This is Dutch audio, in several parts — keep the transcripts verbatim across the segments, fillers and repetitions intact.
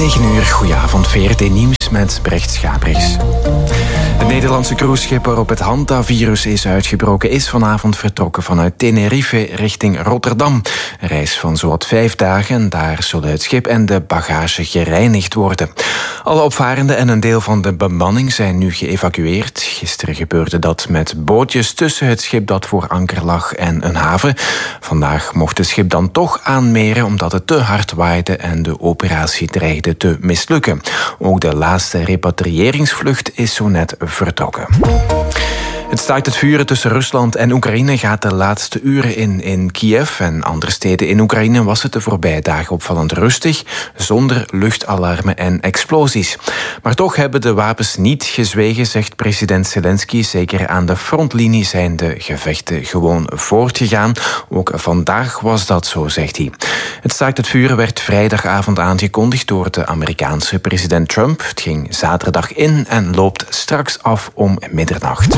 negen uur, goedenavond, V R T Nieuws met Brecht Schabrichs. Het Nederlandse cruiseschip waarop het Hantavirus is uitgebroken is vanavond vertrokken vanuit Tenerife richting Rotterdam. Een reis van zowat vijf dagen en daar zullen het schip en de bagage gereinigd worden. Alle opvarenden en een deel van de bemanning zijn nu geëvacueerd. Gisteren gebeurde dat met bootjes tussen het schip dat voor anker lag en een haven. Vandaag mocht het schip dan toch aanmeren omdat het te hard waaide en de operatie dreigde te mislukken. Ook de laatste repatriëringsvlucht is zo net vertrokken. Het staakt het vuren tussen Rusland en Oekraïne gaat de laatste uren in. In Kiev en andere steden in Oekraïne was het de voorbije dagen opvallend rustig, zonder luchtalarmen en explosies. Maar toch hebben de wapens niet gezwegen, zegt president Zelensky. Zeker aan de frontlinie zijn de gevechten gewoon voortgegaan. Ook vandaag was dat zo, zegt hij. Het staakt het vuren werd vrijdagavond aangekondigd door de Amerikaanse president Trump. Het ging zaterdag in en loopt straks af om middernacht.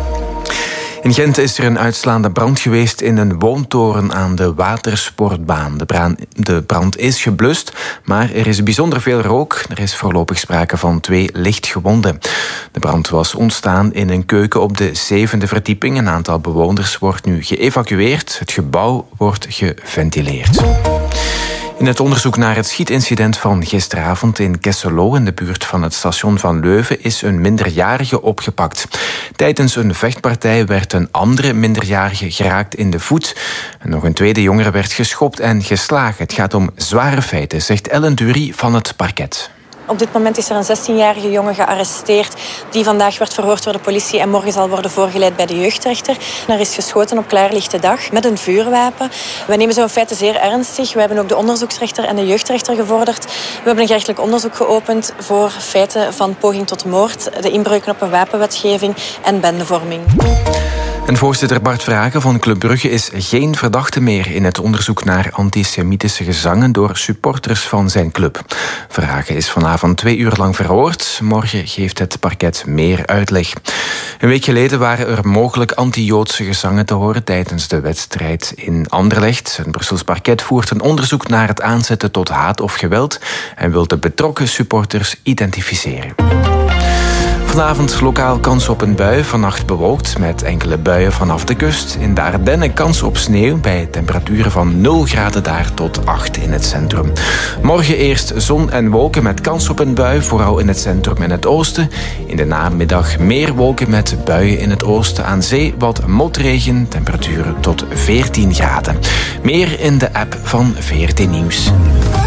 In Gent is er een uitslaande brand geweest in een woontoren aan de watersportbaan. De brand, de brand is geblust, maar er is bijzonder veel rook. Er is voorlopig sprake van twee lichtgewonden. De brand was ontstaan in een keuken op de zevende verdieping. Een aantal bewoners wordt nu geëvacueerd. Het gebouw wordt geventileerd. In het onderzoek naar het schietincident van gisteravond in Kesselo in de buurt van het station van Leuven is een minderjarige opgepakt. Tijdens een vechtpartij werd een andere minderjarige geraakt in de voet. En nog een tweede jongere werd geschopt en geslagen. Het gaat om zware feiten, zegt Ellen Dury van het parket. Op dit moment is er een zestienjarige jongen gearresteerd die vandaag werd verhoord door de politie en morgen zal worden voorgeleid bij de jeugdrechter. Er is geschoten op klaarlichte dag met een vuurwapen. We nemen zo'n feiten zeer ernstig. We hebben ook de onderzoeksrechter en de jeugdrechter gevorderd. We hebben een gerechtelijk onderzoek geopend voor feiten van poging tot moord, de inbreuken op een wapenwetgeving en bendevorming. En voorzitter Bart Vragen van Club Brugge is geen verdachte meer in het onderzoek naar antisemitische gezangen door supporters van zijn club. Vragen is vanavond twee uur lang verhoord. Morgen geeft het parket meer uitleg. Een week geleden waren er mogelijk anti-Joodse gezangen te horen tijdens de wedstrijd in Anderlecht. Het Brussels parket voert een onderzoek naar het aanzetten tot haat of geweld en wil de betrokken supporters identificeren. Vanavond lokaal kans op een bui, vannacht bewolkt met enkele buien vanaf de kust. In de Ardennen kans op sneeuw bij temperaturen van nul graden daar tot acht in het centrum. Morgen eerst zon en wolken met kans op een bui, vooral in het centrum en het oosten. In de namiddag meer wolken met buien in het oosten. Aan zee wat motregen, temperaturen tot veertien graden. Meer in de app van V R T Nieuws.